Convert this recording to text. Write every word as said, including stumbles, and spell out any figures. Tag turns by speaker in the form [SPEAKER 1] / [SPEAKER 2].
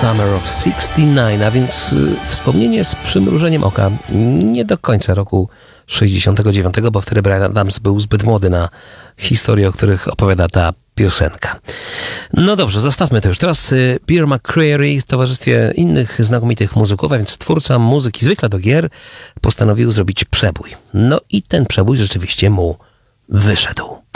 [SPEAKER 1] Summer of sixty nine, a więc y, wspomnienie z przymrużeniem oka nie do końca roku sześćdziesiątego dziewiątego, bo wtedy Bryan Adams był zbyt młody na historie, o których opowiada ta piosenka. No dobrze, zostawmy to już. Teraz y, Bear McCreary w towarzystwie innych znakomitych muzyków, a więc twórca muzyki zwykle do gier, postanowił zrobić przebój. No i ten przebój rzeczywiście mu wyszedł.